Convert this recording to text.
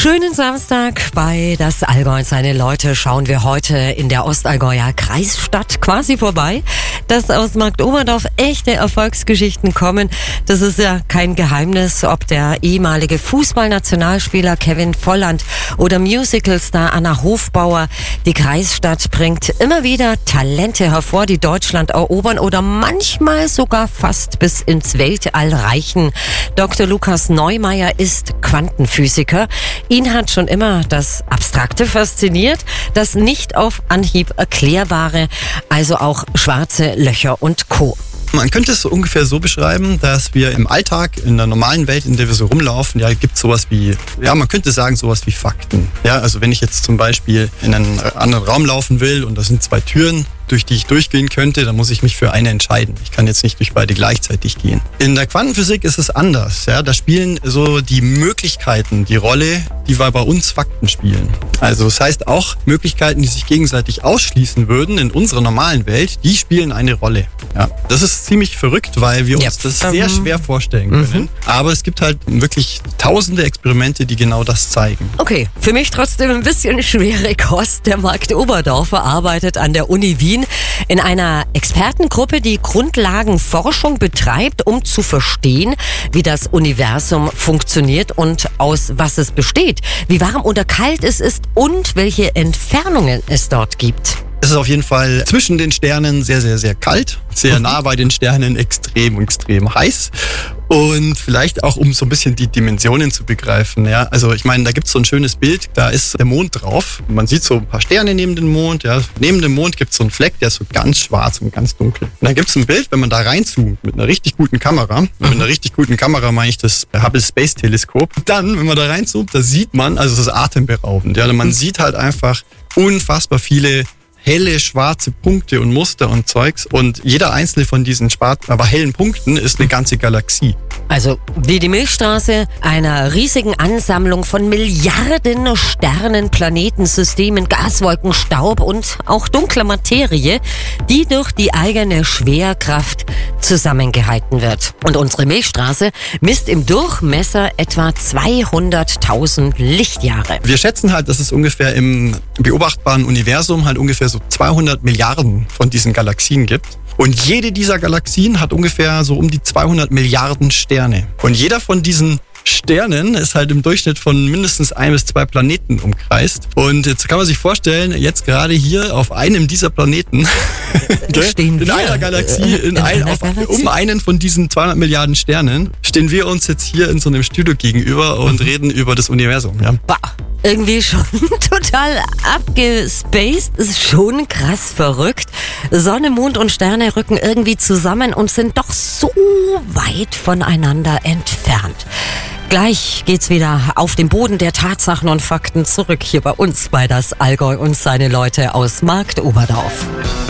Schönen Samstag bei Das Allgäu und seine Leute schauen wir heute in der Ostallgäuer Kreisstadt quasi vorbei. Dass aus Marktoberdorf echte Erfolgsgeschichten kommen, das ist ja kein Geheimnis, ob der ehemalige Fußballnationalspieler Kevin Volland oder Musicalstar Anna Hofbauer. Die Kreisstadt bringt immer wieder Talente hervor, die Deutschland erobern oder manchmal sogar fast bis ins Weltall reichen. Dr. Lukas Neumeier ist Quantenphysiker. Ihn hat schon immer das Abstrakte fasziniert, das nicht auf Anhieb Erklärbare, also auch schwarze Löcher und Co. Man könnte es so ungefähr so beschreiben, dass wir im Alltag, in der normalen Welt, in der wir so rumlaufen, gibt es sowas wie, man könnte sagen, sowas wie Fakten. Ja, also wenn ich jetzt zum Beispiel in einen anderen Raum laufen will und da sind 2 Türen, durch die ich durchgehen könnte, dann muss ich mich für eine entscheiden. Ich kann jetzt nicht durch beide gleichzeitig gehen. In der Quantenphysik ist es anders. Ja, da spielen so die Möglichkeiten die Rolle, die wir bei uns Fakten spielen. Also das heißt auch Möglichkeiten, die sich gegenseitig ausschließen würden in unserer normalen Welt, die spielen eine Rolle. Ja, das ist ziemlich verrückt, weil wir uns das sehr schwer vorstellen können. Aber es gibt halt wirklich tausende Experimente, die genau das zeigen. Okay, für mich trotzdem ein bisschen schwere Kost. Der Marktoberdorfer arbeitet an der Uni Wien in einer Expertengruppe, die Grundlagenforschung betreibt, um zu verstehen, wie das Universum funktioniert und aus was es besteht, wie warm oder kalt es ist und welche Entfernungen es dort gibt. Es ist auf jeden Fall zwischen den Sternen sehr, sehr, sehr kalt, sehr nah bei den Sternen extrem, extrem heiß. Und vielleicht auch, um so ein bisschen die Dimensionen zu begreifen. Ja? Also ich meine, da gibt es so ein schönes Bild, da ist der Mond drauf. Man sieht so ein paar Sterne neben dem Mond. Ja? Neben dem Mond gibt es so einen Fleck, der ist so ganz schwarz und ganz dunkel. Und dann gibt es ein Bild, wenn man da reinzoomt mit einer richtig guten Kamera. Und mit einer richtig guten Kamera meine ich das Hubble Space Teleskop. Dann, wenn man da reinzoomt, da sieht man, also es ist atemberaubend. Ja? Man sieht halt einfach unfassbar viele helle, schwarze Punkte und Muster und Zeugs. Und jeder einzelne von diesen aber hellen Punkten ist eine ganze Galaxie. Also wie die Milchstraße einer riesigen Ansammlung von Milliarden Sternen, Planetensystemen, Gaswolken, Staub und auch dunkler Materie, die durch die eigene Schwerkraft zusammengehalten wird. Und unsere Milchstraße misst im Durchmesser etwa 200.000 Lichtjahre. Wir schätzen halt, dass es ungefähr im beobachtbaren Universum halt ungefähr so 200 Milliarden von diesen Galaxien gibt. Und jede dieser Galaxien hat ungefähr so um die 200 Milliarden Sterne. Und jeder von diesen Sternen ist halt im Durchschnitt von mindestens 1 bis 2 Planeten umkreist. Und jetzt kann man sich vorstellen, jetzt gerade hier auf einem dieser Planeten stehen wir in einer Galaxie, um einen von diesen 200 Milliarden Sternen, stehen wir uns jetzt hier in so einem Studio gegenüber und reden über das Universum. Ja. Irgendwie schon total abgespaced, ist schon krass verrückt. Sonne, Mond und Sterne rücken irgendwie zusammen und sind doch so weit voneinander entfernt. Gleich geht's wieder auf den Boden der Tatsachen und Fakten zurück hier bei uns bei Das Allgäu und seine Leute aus Marktoberdorf.